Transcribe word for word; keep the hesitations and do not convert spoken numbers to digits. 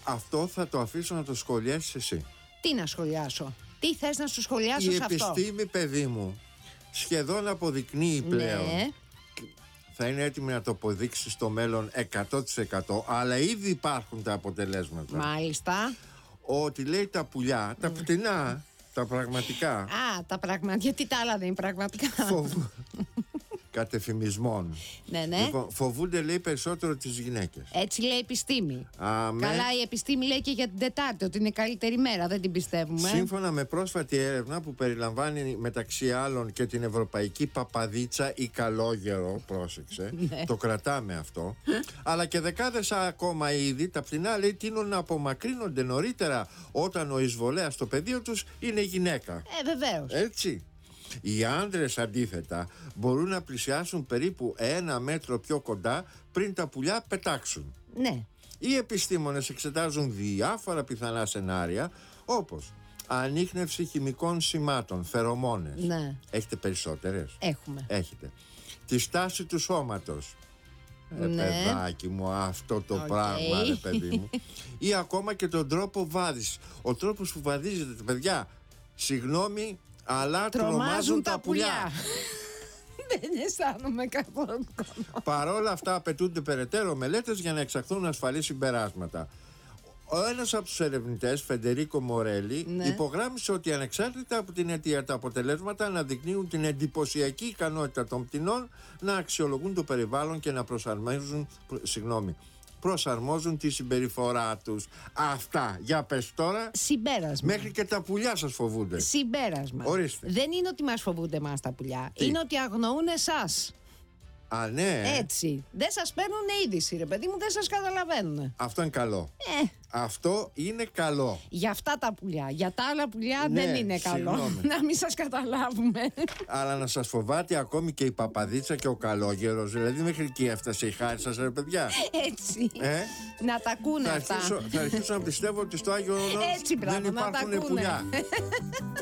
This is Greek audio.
Αυτό θα το αφήσω να το σχολιάσεις εσύ. Τι να σχολιάσω? Τι θες να σου σχολιάσω Η σε αυτό? Η επιστήμη, παιδί μου, σχεδόν αποδεικνύει πλέον. Ναι. Θα είναι έτοιμη να το αποδείξει στο μέλλον εκατό τοις εκατό, αλλά ήδη υπάρχουν τα αποτελέσματα. Μάλιστα. Ότι λέει τα πουλιά, τα φτηνά, τα πραγματικά. Α, τα πραγματικά. Γιατί τα άλλα δεν είναι πραγματικά. Φοβ... Κατεφημισμών. Ναι, ναι. Λοιπόν, φοβούνται, λέει, περισσότερο τις γυναίκες. Έτσι λέει η επιστήμη. Αμέ. Καλά, η επιστήμη λέει και για την Τετάρτη ότι είναι καλύτερη μέρα. Δεν την πιστεύουμε. Σύμφωνα με πρόσφατη έρευνα που περιλαμβάνει μεταξύ άλλων και την ευρωπαϊκή παπαδίτσα ή καλόγερο, πρόσεξε, Ναι. το κρατάμε αυτό, αλλά και δεκάδες ακόμα είδη, τα φτηνά, λέει, τείνουν να απομακρύνονται νωρίτερα όταν ο εισβολέας στο πεδίο τους είναι γυναίκα. Ε, βεβαίως. Έτσι. Οι άντρες, αντίθετα, μπορούν να πλησιάσουν περίπου ένα μέτρο πιο κοντά πριν τα πουλιά πετάξουν. Ναι. Οι επιστήμονες εξετάζουν διάφορα πιθανά σενάρια, όπως ανίχνευση χημικών σημάτων, φερομόνες. Ναι. Έχετε περισσότερες? Έχουμε. Έχετε. Τη στάση του σώματος. Ε, Ναι. παιδάκι μου, αυτό το Okay. πράγμα, ρε παιδί μου. Ή ακόμα και τον τρόπο βάδισης. Ο τρόπος που βαδίζετε, παιδιά, συγγνώμη, αλλά τρομάζουν, τρομάζουν τα πουλιά. Δεν αισθάνομαι καθόλου. Παρόλα αυτά, απαιτούνται περαιτέρω μελέτες για να εξαχθούν ασφαλή συμπεράσματα. Ο ένας από τους ερευνητές, Φεντερίκο Μορέλη, ναι. υπογράμμισε ότι ανεξάρτητα από την αιτία, τα αποτελέσματα αναδεικνύουν την εντυπωσιακή ικανότητα των πτηνών να αξιολογούν το περιβάλλον και να προσαρμόζουν, συγγνώμη, προσαρμόζουν τη συμπεριφορά τους. Αυτά, για πες τώρα. Συμπέρασμα. Μέχρι και τα πουλιά σας φοβούνται. Συμπέρασμα. Ορίστε. Δεν είναι ότι μας φοβούνται εμάς τα πουλιά. Τι? Είναι ότι αγνοούν εσάς. Α, ναι. Έτσι. Δεν σας παίρνουν είδηση, ρε παιδί μου, δεν σας καταλαβαίνουν. Αυτό είναι καλό. Ε. Αυτό είναι καλό. Για αυτά τα πουλιά. Για τα άλλα πουλιά Ναι, δεν είναι καλό. συγγνώμη. Να μην σας καταλάβουμε. Αλλά να σας φοβάται ακόμη και η παπαδίτσα και ο καλόγερος. Δηλαδή μέχρι εκεί έφτασε η χάρη σας, ρε παιδιά. Έτσι. Ε? Να τα ακούνε Θα αυτά. αρχίσω, θα αρχίσω να πιστεύω ότι στο Άγιο Όρος Έτσι, μπράβο, δεν να τα υπάρχουν ακούνε. πουλιά.